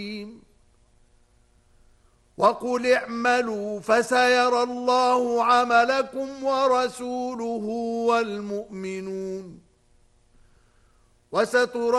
وقل اعملوا فسيرى الله عملكم ورسوله والمؤمنون وسترى